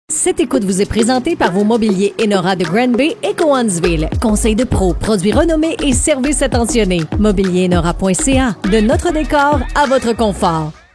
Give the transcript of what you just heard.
Cette écoute vous est présentée par vos mobiliers Enora de Granby et Cowansville. Conseil de pro, produits renommés et services attentionnés. Mobilierenora.ca. De notre décor à votre confort.